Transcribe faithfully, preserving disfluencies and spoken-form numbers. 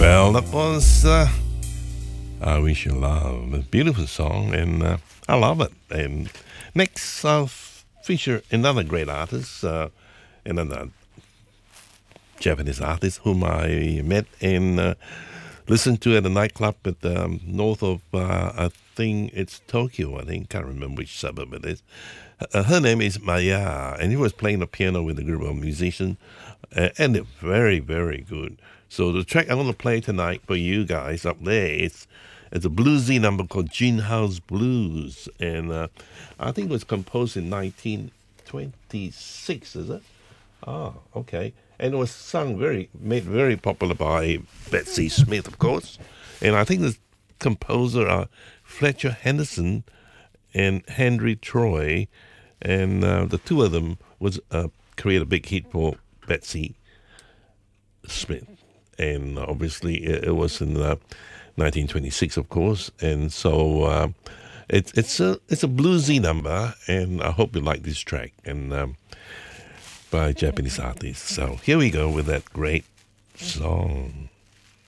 Well, that was uh, I Wish You Love. A beautiful song, and uh, I love it. And next, I'll feature another great artist, uh, another Japanese artist whom I met and uh, listened to at a nightclub at um, north of, uh, I think it's Tokyo, I think. Can't remember which suburb it is. Uh, her name is Maya, and he was playing the piano with a group of musicians, uh, and they're very, very good. So the track I'm going to play tonight for you guys up there, it's, it's a bluesy number called Gin House Blues, and uh, I think it was composed in nineteen twenty-six, is it? Ah, okay. And it was sung very, made very popular by Bessie Smith, of course. And I think the composer are Fletcher Henderson and Henry Troy, and uh, the two of them was uh, create a big hit for Bessie Smith. And obviously it, it was in uh, nineteen twenty-six, of course. And so uh, it's it's a it's a bluesy number, and I hope you like this track. And um, by Japanese artists. So here we go with that great song.